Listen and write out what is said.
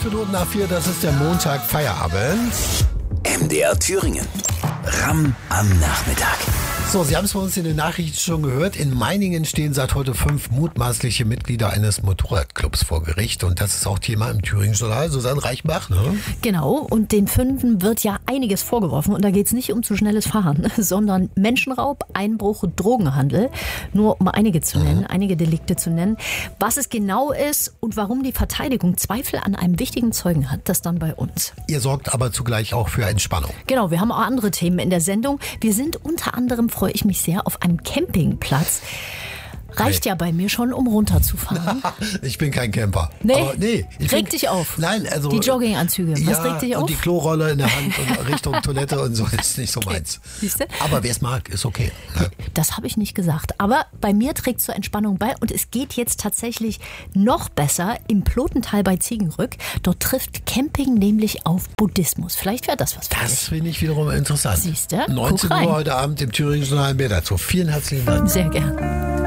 Minuten nach 4, das ist der Montag, Feierabend. MDR Thüringen. Ramm am Nachmittag. So, Sie haben es bei uns in den Nachrichten schon gehört. In Meiningen stehen seit heute 5 mutmaßliche Mitglieder eines Motorradclubs vor Gericht. Und das ist auch Thema im Thüringen-Journal. Susanne Reichenbach, ne? Genau, und den Fünfen wird ja einiges vorgeworfen. Und da geht es nicht um zu schnelles Fahren, sondern Menschenraub, Einbruch, Drogenhandel. Nur um einige zu nennen, einige Delikte zu nennen. Was es genau ist und warum die Verteidigung Zweifel an einem wichtigen Zeugen hat, das dann bei uns. Ihr sorgt aber zugleich auch für Entspannung. Genau, wir haben auch andere Themen in der Sendung. Wir sind unter anderem, freue ich mich sehr, auf einem Campingplatz. Reicht ja bei mir schon, um runterzufahren. Ich bin kein Camper. Nee, aber regt dich auf. Nein, also die Jogginganzüge, was regt dich auf? Und die Klorolle in der Hand und Richtung Toilette und so ist nicht so meins. Siehste? Aber wer es mag, ist okay. Ne? Das habe ich nicht gesagt. Aber bei mir trägt zur Entspannung bei und es geht jetzt tatsächlich noch besser im Plotental bei Ziegenrück. Dort trifft Camping nämlich auf Buddhismus. Vielleicht wäre das was für dich. Das finde ich wiederum interessant. Siehste? 19 Guck rein. Uhr heute Abend im Thüringen Journal mehr dazu. Vielen herzlichen Dank. Sehr gern.